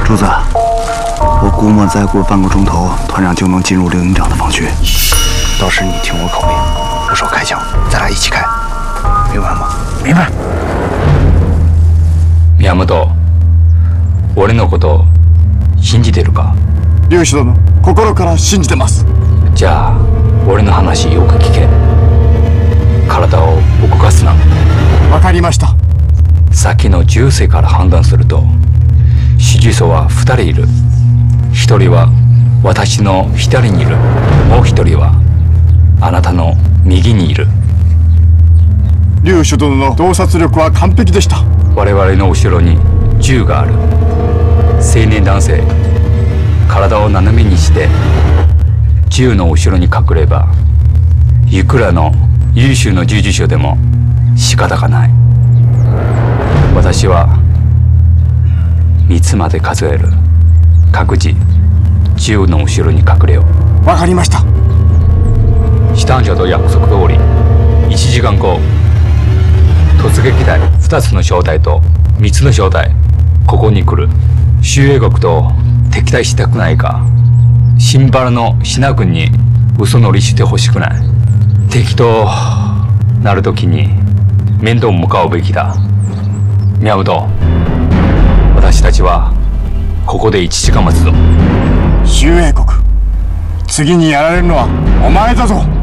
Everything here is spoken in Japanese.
主子，我估摸再过半个钟头，团长就能进入领营长的房区。到时你听我口令，不少开枪，咱俩一起开，明白吗？ 明白。 宮本、俺のこと信じてるか？ 粒子殿、心から信じてます。 じゃあ俺の話よく聞け。体を動かすな。 わかりました。 先の銃声から判断すると死呪層は2人いる。1人は私の左にいる。もう1人はあなたの右にいる。 粒子殿の洞察力は完璧でした。 我々の後ろに銃がある。青年男性、体を斜めにして銃の後ろに隠ればいくらの優秀の従事者でも仕方がない。私は3つまで数える。各自銃の後ろに隠れよう。 わかりました。 シタン社と約束通り1時間後、突撃隊2つの小隊と3つの小隊ここに来る。周英国と敵対したくないか。シンバラのシナ軍に嘘乗りしてほしくない。敵となるときに面倒向かうべきだ。宮本、私たちはここで1時間待つぞ。 周英国、次にやられるのはお前だぞ。